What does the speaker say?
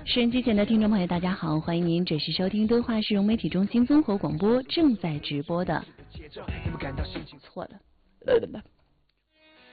收音机前的听众朋友，大家好，欢迎您准时收听敦化市融媒体中心综合广播正在直播的。错了。